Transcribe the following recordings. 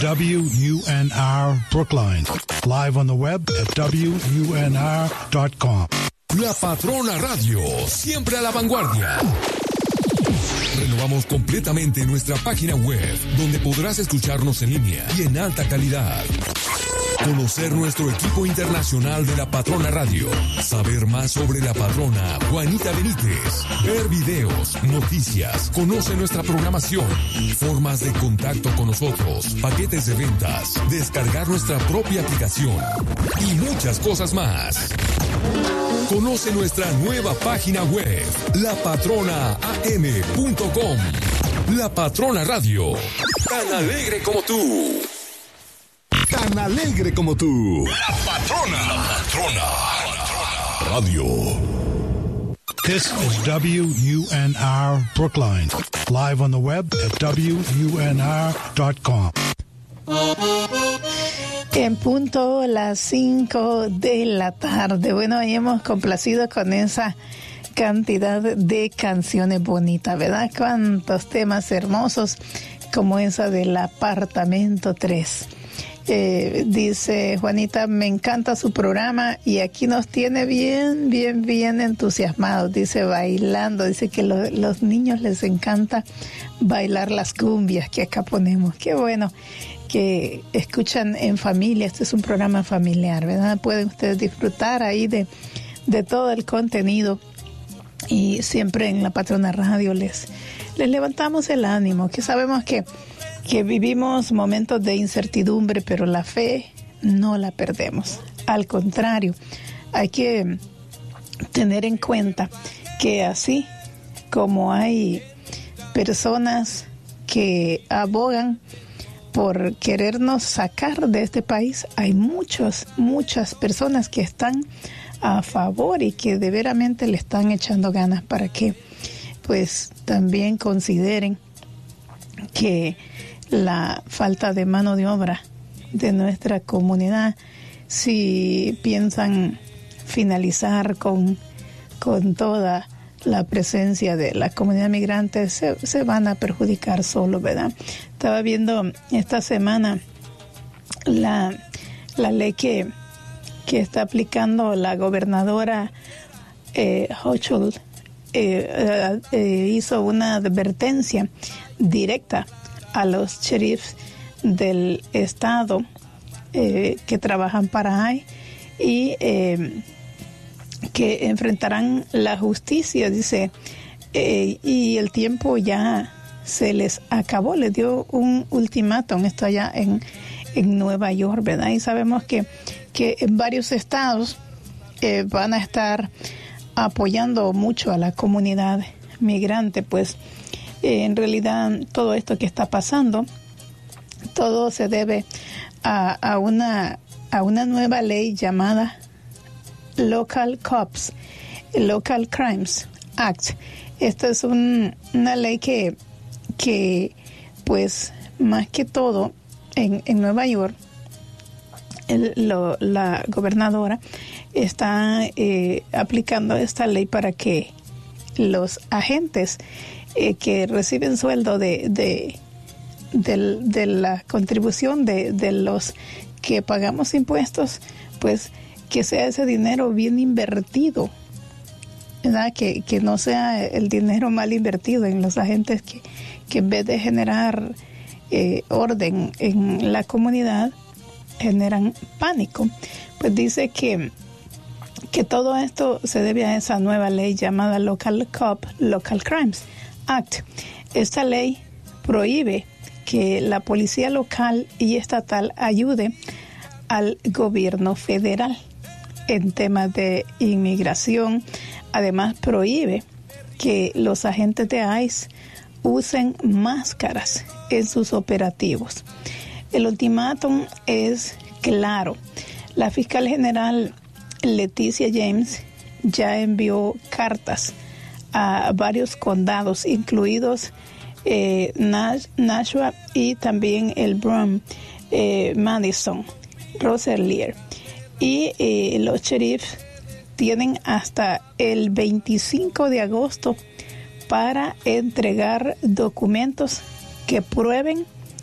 WUNR Brookline. Live on the web at WUNR.com. La Patrona Radio, siempre a la vanguardia. Renovamos completamente nuestra página web, donde podrás escucharnos en línea y en alta calidad. Conocer nuestro equipo internacional de La Patrona Radio. Saber más sobre la patrona Juanita Benítez. Ver videos, noticias. Conoce nuestra programación. Formas de contacto con nosotros. Paquetes de ventas. Descargar nuestra propia aplicación. Y muchas cosas más. Conoce nuestra nueva página web. lapatronaam.com. La Patrona Radio. Tan alegre como tú. Tan alegre como tú. La Patrona. La Patrona. Radio. This is WUNR Brookline. Live on the web at WUNR.com. En punto las 5 de la tarde. Bueno, y hemos complacido con esa cantidad de canciones bonitas, ¿verdad? Cuántos temas hermosos como esa del Apartamento 3. Dice Juanita, me encanta su programa y aquí nos tiene bien entusiasmados, dice, bailando, dice que los niños les encanta bailar las cumbias que acá ponemos. Qué bueno que escuchan en familia, este es un programa familiar, ¿verdad? Pueden ustedes disfrutar ahí de todo el contenido y siempre en La Patrona Radio les levantamos el ánimo, que sabemos que vivimos momentos de incertidumbre, pero la fe no la perdemos. Al contrario, hay que tener en cuenta que así como hay personas que abogan por querernos sacar de este país, hay muchas personas que están a favor y que de veramente le están echando ganas para que pues también consideren que la falta de mano de obra de nuestra comunidad, si piensan finalizar con toda la presencia de la comunidad migrante, se van a perjudicar solo, ¿verdad? Estaba viendo esta semana la ley que está aplicando la gobernadora Hochul. Hizo una advertencia directa a los sheriffs del estado que trabajan para ICE y que enfrentarán la justicia, dice, y el tiempo ya se les acabó, les dio un ultimátum, esto allá en Nueva York, ¿verdad? Y sabemos que en varios estados van a estar apoyando mucho a la comunidad migrante, pues en realidad todo esto que está pasando, todo se debe a una nueva ley llamada Local Crimes Act. Esta es una ley que pues más que todo en Nueva York la gobernadora está aplicando esta ley para que los agentes que reciben sueldo de la contribución de los que pagamos impuestos, pues que sea ese dinero bien invertido, ¿verdad? Que no sea el dinero mal invertido en los agentes que en vez de generar orden en la comunidad, generan pánico. Pues dice que todo esto se debe a esa nueva ley llamada Local Crimes Act. Esta ley prohíbe que la policía local y estatal ayude al gobierno federal en temas de inmigración. Además, prohíbe que los agentes de ICE usen máscaras en sus operativos. El ultimátum es claro. La fiscal general Leticia James ya envió cartas a varios condados, incluidos Nashua y también el Brum, Madison, Rensselaer. Y los sheriffs tienen hasta el 25 de agosto para entregar documentos que prueben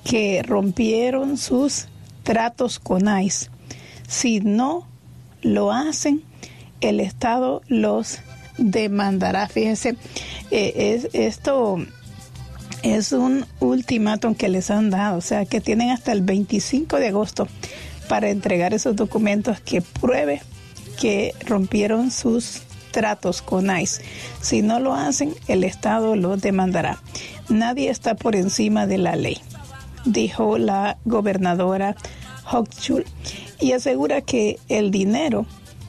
que rompieron sus tratos con ICE. Si no lo hacen, el Estado los demandará. Fíjese, esto es un ultimátum que les han dado, o sea que tienen hasta el 25 de agosto para entregar esos documentos que pruebe que rompieron sus tratos con ICE. Si no lo hacen, el Estado los demandará. Nadie está por encima de la ley, dijo la gobernadora Hochul, y asegura que el dinero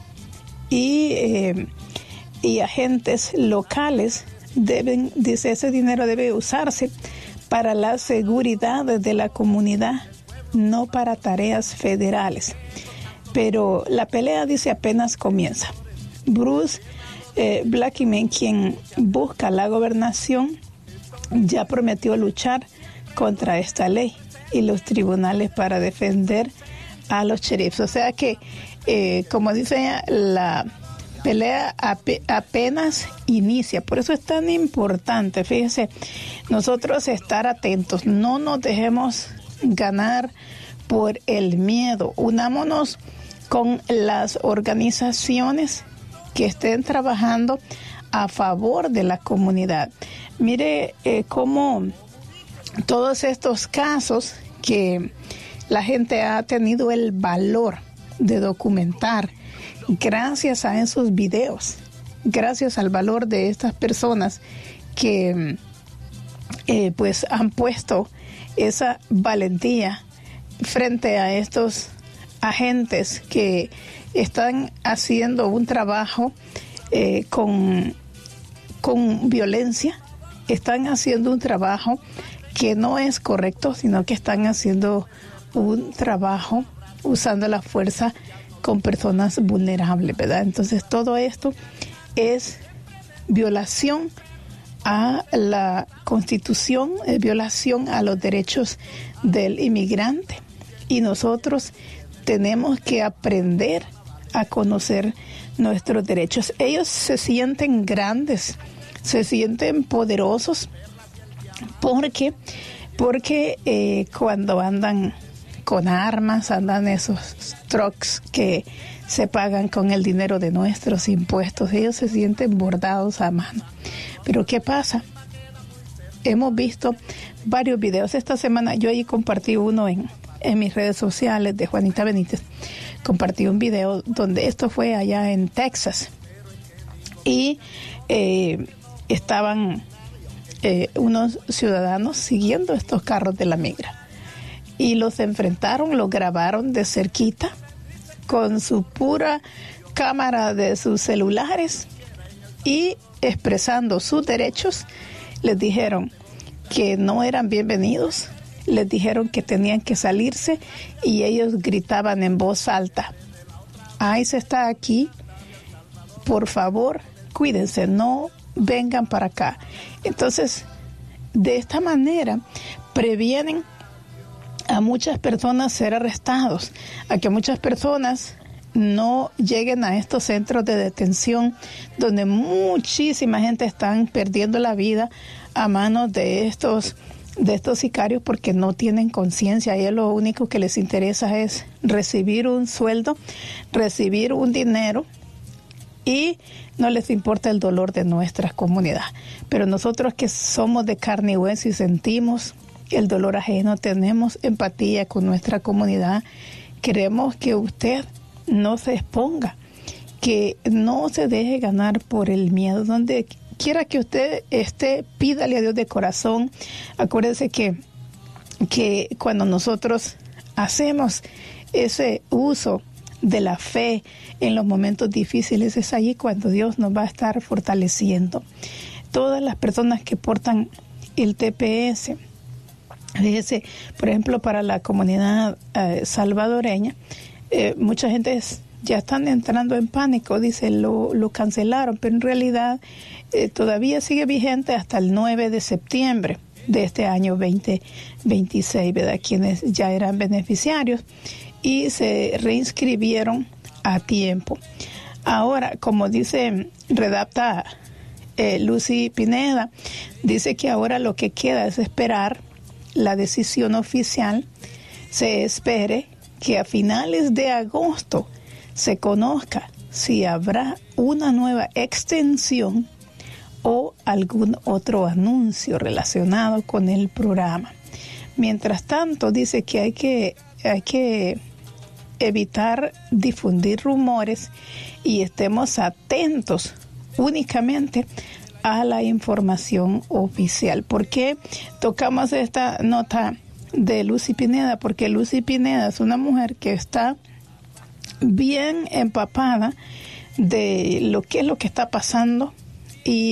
y agentes locales dice, ese dinero debe usarse para la seguridad de la comunidad, no para tareas federales. Pero la pelea, dice, apenas comienza. Bruce Blackman, quien busca la gobernación, ya prometió luchar contra esta ley y los tribunales para defender a los sheriffs. O sea que, como dice ella, la pelea apenas inicia. Por eso es tan importante, fíjese, nosotros estar atentos, no nos dejemos ganar por el miedo. Unámonos con las organizaciones que estén trabajando a favor de la comunidad. Mire cómo todos estos casos que la gente ha tenido el valor de documentar, gracias a esos videos, gracias al valor de estas personas que pues han puesto esa valentía frente a estos agentes que están haciendo un trabajo con violencia, están haciendo un trabajo que no es correcto, sino que están haciendo un trabajo usando la fuerza con personas vulnerables, ¿verdad? Entonces todo esto es violación a la Constitución, es violación a los derechos del inmigrante, y nosotros tenemos que aprender a conocer nuestros derechos. Ellos se sienten grandes, se sienten poderosos, porque cuando andan con armas, andan esos trucks que se pagan con el dinero de nuestros impuestos, ellos se sienten bordados a mano. Pero ¿qué pasa? Hemos visto varios videos. Esta semana yo ahí compartí uno en mis redes sociales de Juanita Benítez. Compartí un video donde esto fue allá en Texas y estaban unos ciudadanos siguiendo estos carros de la migra y los enfrentaron, los grabaron de cerquita con su pura cámara de sus celulares y expresando sus derechos. Les dijeron que no eran bienvenidos, les dijeron que tenían que salirse y ellos gritaban en voz alta: ICE está aquí, por favor, cuídense, no vengan para acá. Entonces, de esta manera previenen a muchas personas ser arrestados, a que muchas personas no lleguen a estos centros de detención donde muchísima gente están perdiendo la vida a manos de estos sicarios porque no tienen conciencia. A ellos lo único que les interesa es recibir un sueldo, recibir un dinero, y no les importa el dolor de nuestra comunidad. Pero nosotros que somos de carne y hueso y sentimos el dolor ajeno, tenemos empatía con nuestra comunidad, queremos que usted no se exponga, que no se deje ganar por el miedo. Donde quiera que usted esté, pídale a Dios de corazón. Acuérdese que cuando nosotros hacemos ese uso de la fe en los momentos difíciles, es allí cuando Dios nos va a estar fortaleciendo. Todas las personas que portan el TPS, fíjese, por ejemplo, para la comunidad salvadoreña, mucha gente ya están entrando en pánico, dice, lo cancelaron, pero en realidad todavía sigue vigente hasta el 9 de septiembre de este año 2026, ¿verdad? Quienes ya eran beneficiarios y se reinscribieron a tiempo. Ahora, como redacta Lucy Pineda, dice que ahora lo que queda es esperar la decisión oficial, se espere que a finales de agosto se conozca si habrá una nueva extensión o algún otro anuncio relacionado con el programa. Mientras tanto, dice que hay que evitar difundir rumores y estemos atentos únicamente a la información oficial. ¿Por qué tocamos esta nota de Lucy Pineda? Porque Lucy Pineda es una mujer que está bien empapada de lo que es lo que está pasando y